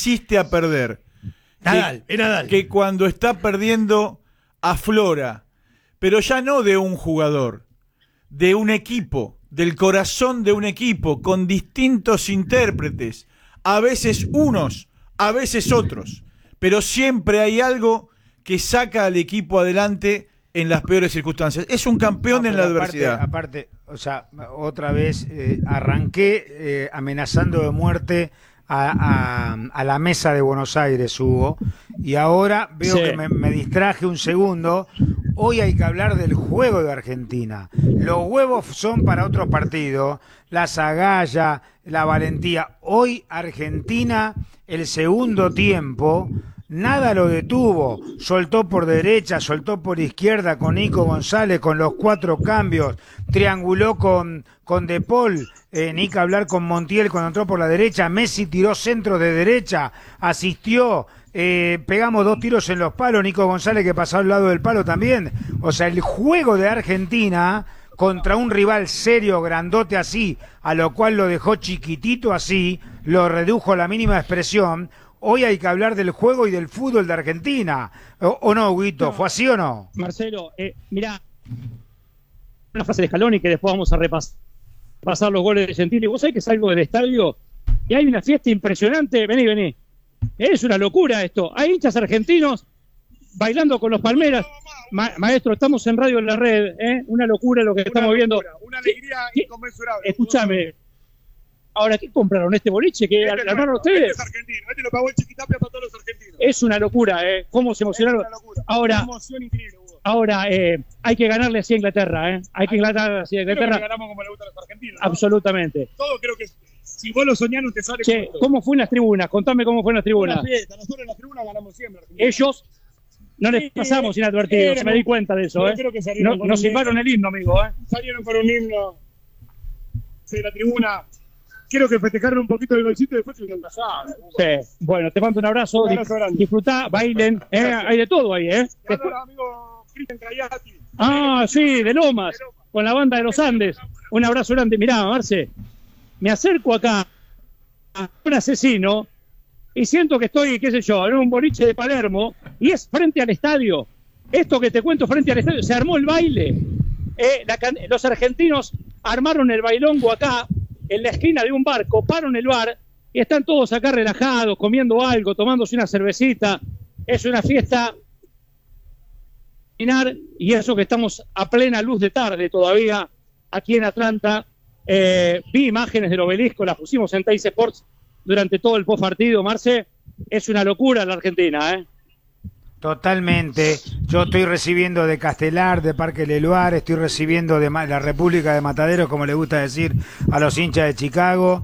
resiste a perder. Nadal, es Nadal. Que cuando está perdiendo aflora, pero ya no de un jugador, de un equipo, del corazón de un equipo, con distintos intérpretes, a veces unos, a veces otros, pero siempre hay algo que saca al equipo adelante en las peores circunstancias. Es un campeón en la adversidad. Aparte, o sea, otra vez arranqué amenazando de muerte a la mesa de Buenos Aires, Hugo, y ahora veo que me distraje un segundo. Hoy hay que hablar del juego de Argentina. Los huevos son para otro partido, las agallas, la valentía. Hoy Argentina, el segundo tiempo, nada lo detuvo, soltó por derecha, soltó por izquierda con Nico González, con los 4 cambios, trianguló con De Paul, ni que hablar con Montiel cuando entró por la derecha, Messi tiró centro de derecha, asistió, pegamos 2 tiros en los palos, Nico González que pasó al lado del palo también. O sea, el juego de Argentina contra un rival serio, grandote así, a lo cual lo dejó chiquitito así, lo redujo a la mínima expresión. Hoy hay que hablar del juego y del fútbol de Argentina. ¿O no, Huguito? No. ¿Fue así o no? Marcelo, mirá, una frase de Scaloni que después vamos a repasar los goles de Gentili. Vos sabés que salgo del estadio y hay una fiesta impresionante. Vení. Es una locura esto. Hay hinchas argentinos bailando con los Palmeras. Maestro, estamos en Radio en la Red, ¿eh? Una locura lo que estamos viendo. Una alegría inconmensurable. Escúchame. Ahora, ¿qué compraron este boliche? ¿Qué armaron ustedes? Este es argentino, este lo pagó el Chiquitapia para todos los argentinos. Es una locura, ¿eh? ¿Cómo se emocionaron? Ahora, una emoción increíble, Hugo. Ahora, hay que ganarle así a Inglaterra, ¿eh? Hay que ganarle así a Inglaterra. Creo que ganamos como le gusta a los argentinos, ¿no? Absolutamente. Todo creo que si vos lo soñás no te sale. Che, ¿cómo fue en las tribunas? Contame cómo fue en las tribunas. Una fiesta. Nosotros en las tribunas ganamos siempre. Argentina. Ellos no les pasamos inadvertidos, me di cuenta de eso, ¿eh? Creo que salieron nos silbaron el himno, amigo, ¿eh? Salieron con un himno de la tribuna. Quiero que festejaron un poquito el golcito y después se lo pasaron. Sí, bueno, te mando un abrazo. Disfrutá, bailen, hay de todo ahí, ¿eh? Amigo Cristian Cayati. Ah, sí, de Lomas, con la banda de los Andes. Un abrazo grande. Mirá, Marce, me acerco acá a un asesino y siento que estoy, qué sé yo, en un boliche de Palermo y es frente al estadio. Esto que te cuento frente al estadio, se armó el baile. Los argentinos armaron el bailongo acá, en la esquina de un bar, coparon el bar y están todos acá relajados, comiendo algo, tomándose una cervecita. Es una fiesta y eso que estamos a plena luz de tarde todavía aquí en Atlanta. Vi imágenes del obelisco, las pusimos en Teis Sports durante todo el postpartido, Marce. Es una locura la Argentina, ¿eh? Totalmente. Yo estoy recibiendo de Castelar, de Parque Leluar, estoy recibiendo de la República de Mataderos, como le gusta decir a los hinchas de Chicago.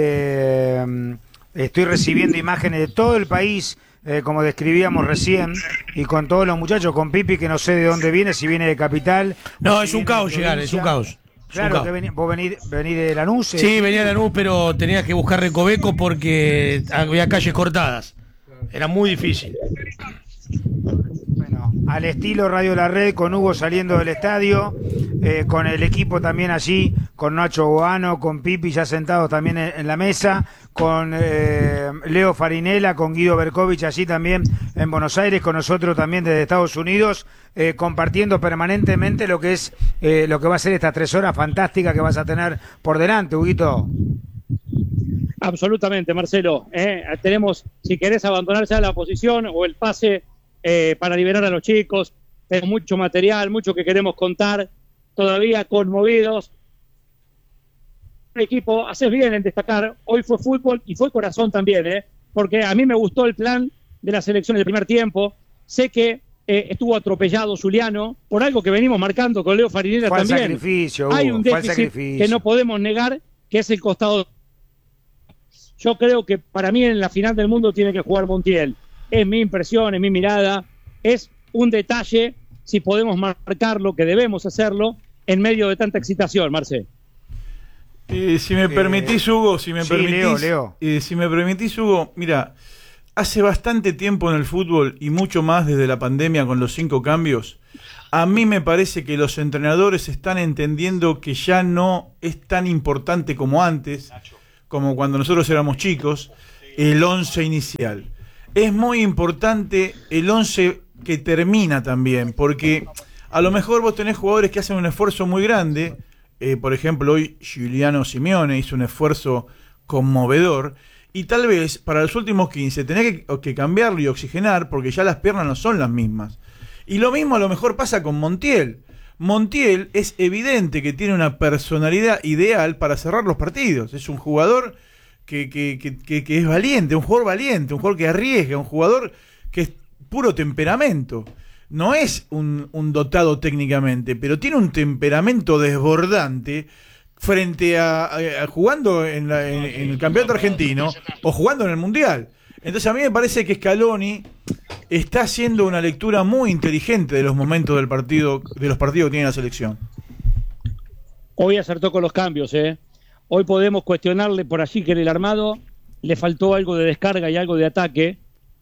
Estoy recibiendo imágenes de todo el país, como describíamos recién, y con todos los muchachos, con Pipi, que no sé de dónde viene, si viene de Capital. No, es un caos llegar, es un caos. Claro, que vos venís de Lanús. Sí, venía de Lanús, pero tenías que buscar Recoveco porque había calles cortadas. Era muy difícil. Bueno, al estilo Radio La Red, con Hugo saliendo del estadio, con el equipo también allí, con Nacho Boano, con Pipi ya sentados también en la mesa, con Leo Farinella, con Guido Berkovich allí también en Buenos Aires, con nosotros también desde Estados Unidos, compartiendo permanentemente lo que es lo que va a ser estas 3 horas fantásticas que vas a tener por delante, Huguito. Absolutamente, Marcelo. Tenemos, si querés abandonar ya la posición o el pase para liberar a los chicos, tenemos mucho material, mucho que queremos contar, todavía conmovidos. El equipo, haces bien en destacar, hoy fue fútbol y fue corazón también, porque a mí me gustó el plan de la selección del primer tiempo. Sé que estuvo atropellado Zuliano por algo que venimos marcando con Leo Farinella también. Sacrificio, Hugo, hay un déficit que no podemos negar, que es el costado. Yo creo que para mí en la final del mundo tiene que jugar Montiel. Es mi impresión, es mi mirada. Es un detalle, si podemos marcarlo, que debemos hacerlo, en medio de tanta excitación, Marce. Si me permitís, Hugo, si me permitís, Hugo, mira, hace bastante tiempo en el fútbol y mucho más desde la pandemia con los 5 cambios, a mí me parece que los entrenadores están entendiendo que ya no es tan importante como antes, como cuando nosotros éramos chicos, el 11 inicial. Es muy importante el 11 que termina también, porque a lo mejor vos tenés jugadores que hacen un esfuerzo muy grande. Por ejemplo, hoy Giuliano Simeone hizo un esfuerzo conmovedor, y tal vez para los últimos 15 tenés que cambiarlo y oxigenar, porque ya las piernas no son las mismas. Y lo mismo a lo mejor pasa con Montiel. Montiel es evidente que tiene una personalidad ideal para cerrar los partidos. Es un jugador que es valiente, un jugador que arriesga, un jugador que es puro temperamento. No es un dotado técnicamente, pero tiene un temperamento desbordante frente a jugando en el campeonato argentino o jugando en el Mundial. Entonces a mí me parece que Scaloni está haciendo una lectura muy inteligente de los momentos del partido, de los partidos que tiene la selección. Hoy acertó con los cambios, ¿eh? Hoy podemos cuestionarle por allí que en el armado le faltó algo de descarga y algo de ataque,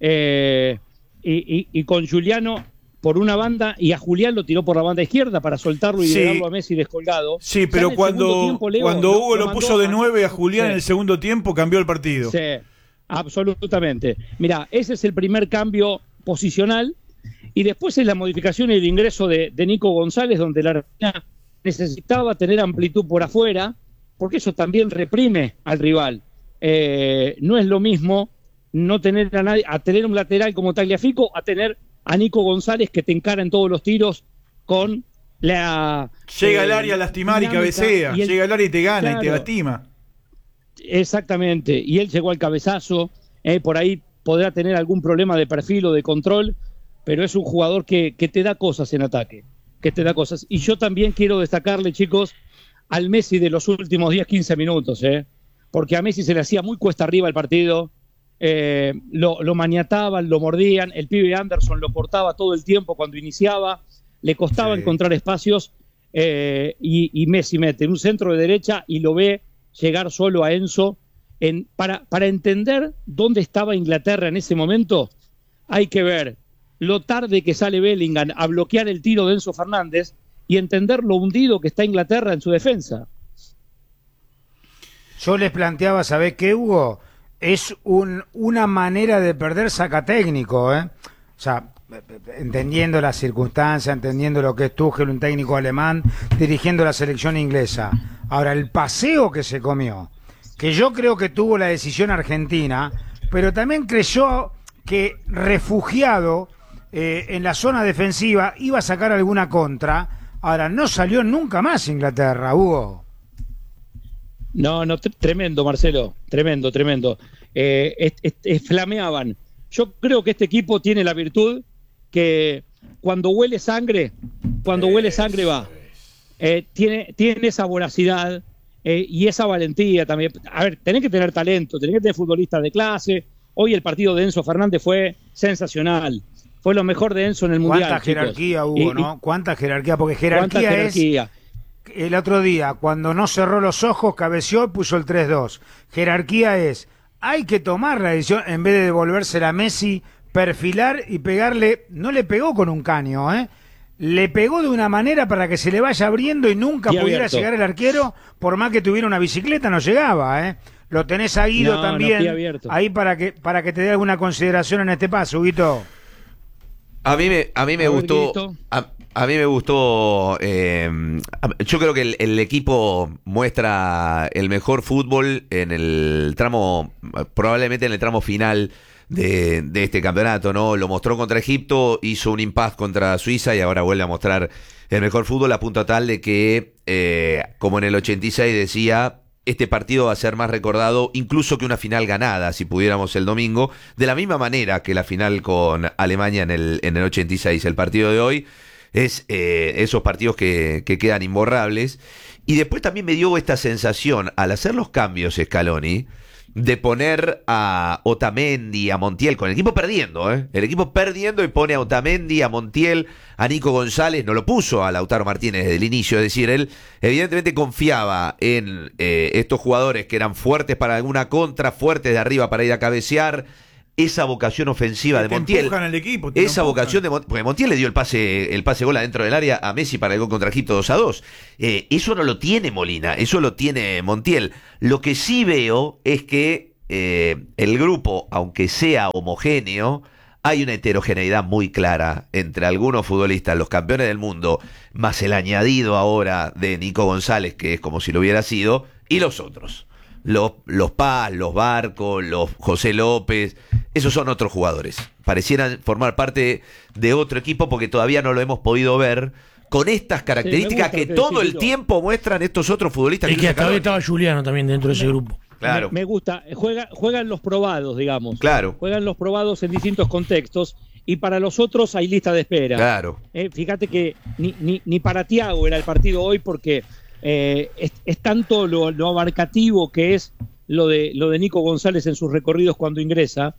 y con Giuliano por una banda, y a Julián lo tiró por la banda izquierda para soltarlo y dejarlo a Messi descolgado. Sí, pero cuando Hugo lo puso de 9 a Julián en el segundo tiempo, cambió el partido. Sí, absolutamente. Mirá, ese es el primer cambio posicional, y después es la modificación y el ingreso de Nico González, donde la Argentina necesitaba tener amplitud por afuera, porque eso también reprime al rival. No es lo mismo no tener a nadie, a tener un lateral como Tagliafico, a tener a Nico González que te encara en todos los tiros con la... Llega al área a lastimar y cabecea, llega al área y te gana, claro, y te lastima. Exactamente, y él llegó al cabezazo, por ahí podrá tener algún problema de perfil o de control, pero es un jugador que te da cosas en ataque, que te da cosas. Y yo también quiero destacarle, chicos, al Messi de los últimos 10-15 minutos, porque a Messi se le hacía muy cuesta arriba el partido, lo maniataban, lo mordían, el pibe Anderson lo cortaba todo el tiempo cuando iniciaba, le costaba encontrar espacios, y Messi mete un centro de derecha y lo ve llegar solo a Enzo. Para entender dónde estaba Inglaterra en ese momento, hay que ver lo tarde que sale Bellingham a bloquear el tiro de Enzo Fernández y entender lo hundido que está Inglaterra en su defensa. Yo les planteaba, ¿sabés qué, Hugo? Es una manera de perder sacatécnico, ¿eh? O sea, entendiendo las circunstancias, entendiendo lo que es Tuchel, un técnico alemán, dirigiendo la selección inglesa. Ahora, el paseo que se comió, que yo creo que tuvo la decisión argentina, pero también creyó que refugiado en la zona defensiva iba a sacar alguna contra. Ahora, no salió nunca más Inglaterra, Hugo. No, tremendo, Marcelo, tremendo. Flameaban. Yo creo que este equipo tiene la virtud que cuando huele sangre va. Tiene esa voracidad y esa valentía también. A ver, tenés que tener talento, tenés que tener futbolistas de clase. Hoy el partido de Enzo Fernández fue sensacional. Fue lo mejor de Enzo en el Mundial. Cuánta jerarquía, Hugo, ¿no? Cuánta jerarquía, porque jerarquía es... El otro día, cuando no cerró los ojos, cabeceó y puso el 3-2. Jerarquía es, hay que tomar la decisión, en vez de devolvérsela a Messi, perfilar y pegarle. No le pegó con un caño, le pegó de una manera para que se le vaya abriendo y nunca pudiera llegar el arquero, por más que tuviera una bicicleta, no llegaba, Lo tenés a Guido también, ahí para que te dé alguna consideración en este paso, Huguito. A mí me gustó. A mí me gustó. Yo creo que el equipo muestra el mejor fútbol en el tramo, probablemente en el tramo final de este campeonato, ¿no? Lo mostró contra Egipto, hizo un impasse contra Suiza y ahora vuelve a mostrar el mejor fútbol, a punto tal de que, como en el 86 decía, este partido va a ser más recordado incluso que una final ganada, si pudiéramos, el domingo, de la misma manera que la final con Alemania en el 86. El partido de hoy es esos partidos que quedan imborrables. Y después también me dio esta sensación, al hacer los cambios Scaloni, de poner a Otamendi, a Montiel, con el equipo perdiendo, el equipo perdiendo, y pone a Otamendi, a Montiel, a Nico González. No lo puso a Lautaro Martínez desde el inicio, es decir, él evidentemente confiaba en estos jugadores que eran fuertes para alguna contra, fuertes de arriba para ir a cabecear. Esa vocación ofensiva de Montiel, el equipo, esa vocación de Montiel, porque Montiel le dio el pase gol adentro del área a Messi para el gol contra Egipto 2-2. Eso no lo tiene Molina, eso lo tiene Montiel. Lo que sí veo es que el grupo, aunque sea homogéneo, hay una heterogeneidad muy clara entre algunos futbolistas, los campeones del mundo, más el añadido ahora de Nico González, que es como si lo hubiera sido, y los otros. Los Paz, los Barcos, los José López, esos son otros jugadores. Parecieran formar parte de otro equipo porque todavía no lo hemos podido ver con estas características que todo el tiempo muestran estos otros futbolistas. Y que hasta hoy estaba Juliano también dentro de ese grupo. Claro. Me gusta, juegan los probados, digamos. Claro. Juegan los probados en distintos contextos y para los otros hay lista de espera. Claro. Fíjate que ni para Thiago era el partido hoy porque es tanto lo abarcativo que es lo de Nico González en sus recorridos cuando ingresa,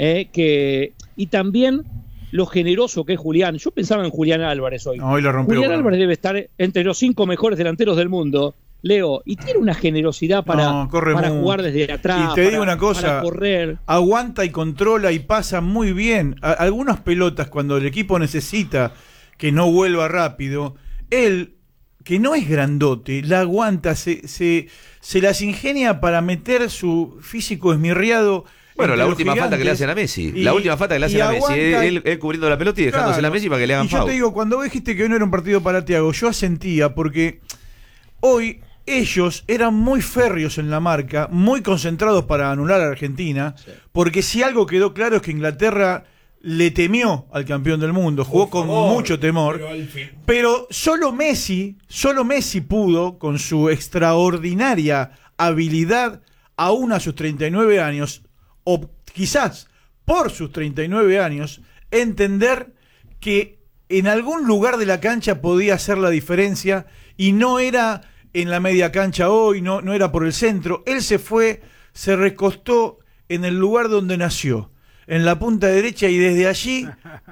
y también lo generoso que es Julián. Yo pensaba en Julián Álvarez hoy. No, hoy lo rompió. Julián Álvarez debe estar entre los 5 mejores delanteros del mundo, Leo, y tiene una generosidad para jugar desde atrás. Y te digo una cosa, para correr. Aguanta y controla y pasa muy bien. Algunas pelotas cuando el equipo necesita que no vuelva rápido, él, que no es grandote, la aguanta, se las ingenia para meter su físico esmirriado. Bueno, la última falta que le hacen a Messi. La última falta que le hacen a Messi. Él cubriendo la pelota y dejándose a Messi para que le hagan foul. Y yo te digo, cuando dijiste que hoy no era un partido para Thiago, yo asentía porque hoy ellos eran muy férreos en la marca, muy concentrados para anular a Argentina, porque si algo quedó claro es que Inglaterra le temió al campeón del mundo, jugó con mucho temor, pero solo Messi pudo, con su extraordinaria habilidad, aún a sus 39 años, o quizás por sus 39 años, entender que en algún lugar de la cancha podía hacer la diferencia y no era en la media cancha hoy, no era por el centro. Él se recostó en el lugar donde nació, en la punta derecha, y desde allí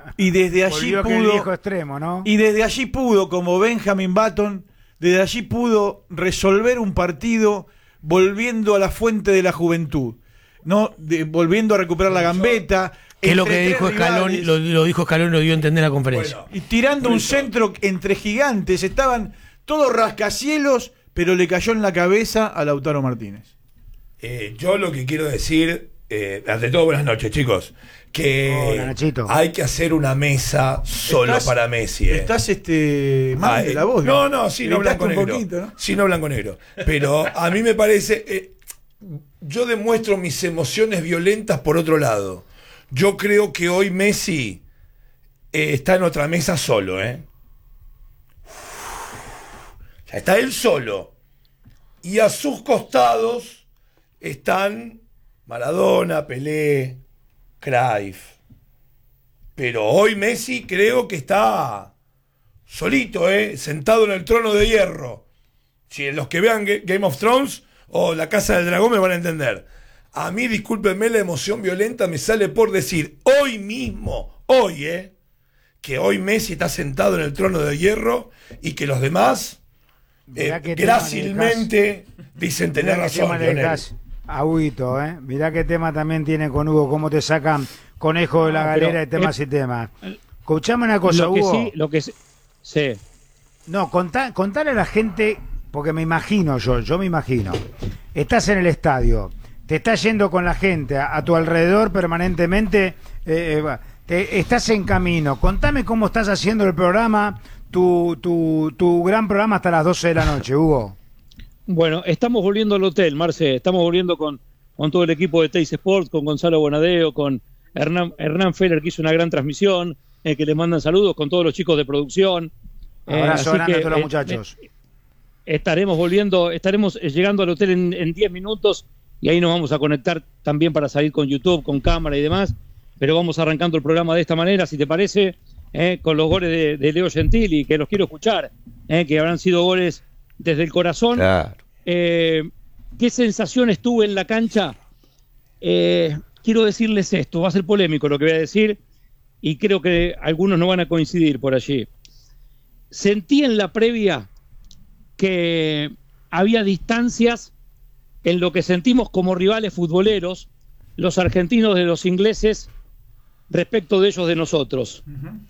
pudo, viejo extremo, ¿no? Y desde allí pudo, como Benjamin Button, desde allí pudo resolver un partido volviendo a la fuente de la juventud, volviendo a recuperar la gambeta. Que es lo que dijo Scaloni, lo dijo Scaloni, lo dio a entender en la conferencia. Bueno, y tirando un centro entre gigantes, estaban todos rascacielos, pero le cayó en la cabeza a Lautaro Martínez. Yo lo que quiero decir, ante todo, buenas noches, chicos, que hay que hacer una mesa solo para Messi. Estás mal de la voz. Sí, no blanco-negro. ¿No? Sí, no blanco-negro. Pero a mí me parece, yo demuestro mis emociones violentas por otro lado. Yo creo que hoy Messi está en otra mesa solo, Está él solo. Y a sus costados están Maradona, Pelé, Cruyff. Pero hoy Messi creo que está solito, sentado en el trono de hierro. Si los que vean Game of Thrones o La Casa del Dragón me van a entender. A mí, discúlpenme, la emoción violenta me sale por decir hoy mismo, que hoy Messi está sentado en el trono de hierro y que los demás grácilmente dicen tener razón. Agüito, mirá qué tema también tiene con Hugo, cómo te sacan conejo de la galera de temas y temas. Escuchame una cosa, Hugo. Sí. No, contale a la gente, porque me imagino yo me imagino. Estás en el estadio, te estás yendo con la gente a tu alrededor permanentemente, estás en camino. Contame cómo estás haciendo el programa, tu gran programa hasta las 12 de la noche, Hugo. Bueno, estamos volviendo al hotel, Marce, estamos volviendo con todo el equipo de Teis Sports, con Gonzalo Bonadeo, con Hernán Feller, que hizo una gran transmisión, que les mandan saludos, con todos los chicos de producción. Abrazo grande a todos los muchachos. Estaremos llegando al hotel en 10 minutos y ahí nos vamos a conectar también para salir con YouTube, con cámara y demás, pero vamos arrancando el programa de esta manera, si te parece, con los goles de Leo Gentili, que los quiero escuchar, que habrán sido goles desde el corazón. Claro. ¿Qué sensaciones tuve en la cancha? Quiero decirles esto, va a ser polémico lo que voy a decir y creo que algunos no van a coincidir por allí. Sentí en la previa que había distancias en lo que sentimos como rivales futboleros, los argentinos de los ingleses, respecto de ellos de nosotros.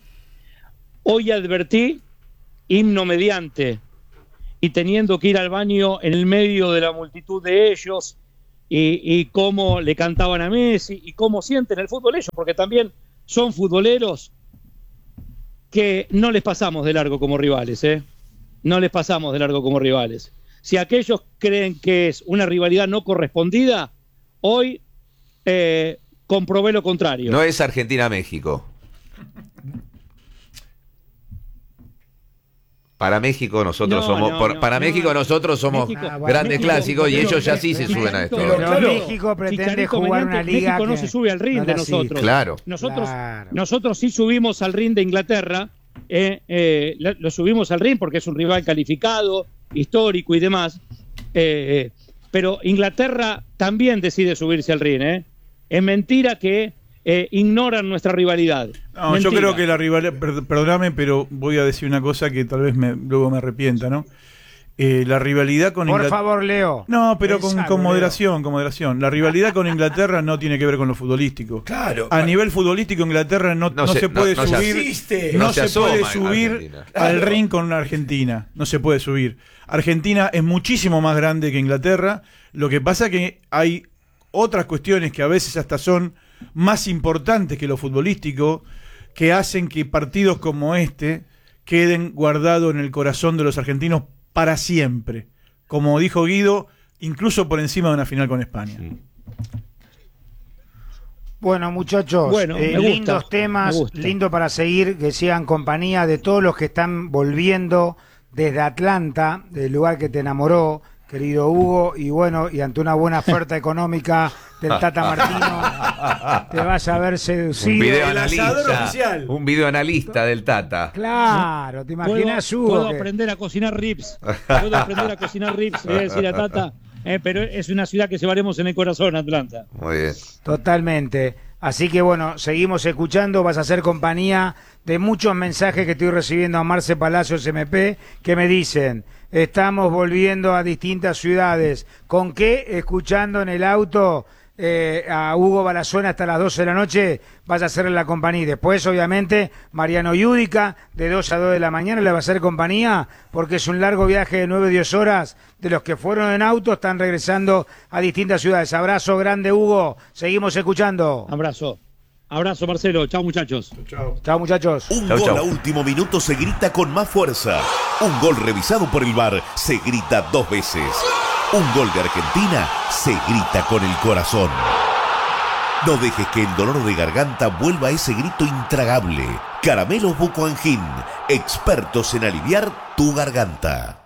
Hoy advertí, himno mediante, y teniendo que ir al baño en el medio de la multitud de ellos, y cómo le cantaban a Messi y cómo sienten el fútbol ellos, porque también son futboleros que no les pasamos de largo como rivales, no les pasamos de largo como rivales. Si aquellos creen que es una rivalidad no correspondida, hoy comprobé lo contrario. No es Argentina-México. Para México nosotros somos grandes clásicos y ellos ya sí se suben a esto. Pero México pretende jugar una liga México no se sube al ring de nosotros. Claro. Nosotros sí subimos al ring de Inglaterra, lo subimos al ring porque es un rival calificado, histórico y demás, pero Inglaterra también decide subirse al ring. Es mentira que ignoran nuestra rivalidad. No, yo creo que la rivalidad, perdóname, pero voy a decir una cosa que tal vez luego me arrepienta, ¿no? La rivalidad con Inglaterra. Por favor, Leo. No, pero con moderación, La rivalidad con Inglaterra no tiene que ver con lo futbolístico. Claro. A nivel futbolístico, Inglaterra no se puede subir al ring con Argentina. No se puede subir. Argentina es muchísimo más grande que Inglaterra. Lo que pasa es que hay otras cuestiones que a veces hasta son más importantes que lo futbolístico, que hacen que partidos como este queden guardados en el corazón de los argentinos para siempre, como dijo Guido, incluso por encima de una final con España. Bueno, muchachos, lindos temas, lindo para seguir, que sigan compañía de todos los que están volviendo desde Atlanta, del lugar que te enamoró, querido Hugo, y bueno, y ante una buena oferta económica del Tata Martino, te vas a ver seducido. Un videoanalista del Tata. Claro, te imaginas, Hugo. Puedo aprender a cocinar ribs. Le voy a decir a Tata, pero es una ciudad que llevaremos en el corazón, Atlanta. Muy bien. Totalmente. Así que bueno, seguimos escuchando, vas a hacer compañía de muchos mensajes que estoy recibiendo a Marce Palacios MP, que me dicen: estamos volviendo a distintas ciudades. ¿Con qué? Escuchando en el auto a Hugo Balazuena hasta las 12 de la noche, vas a hacerle la compañía. Después, obviamente, Mariano Yudica, de 2 a 2 de la mañana, le va a hacer compañía, porque es un largo viaje de 9-10 horas. De los que fueron en auto, están regresando a distintas ciudades. Abrazo grande, Hugo. Seguimos escuchando. Abrazo, Marcelo. Chao, muchachos. Chao, muchachos. Un gol a último minuto se grita con más fuerza. Un gol revisado por el VAR se grita 2 veces. Un gol de Argentina se grita con el corazón. No dejes que el dolor de garganta vuelva a ese grito intragable. Caramelos Buco Angin, expertos en aliviar tu garganta.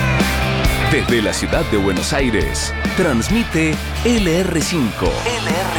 Desde la ciudad de Buenos Aires, transmite LR5.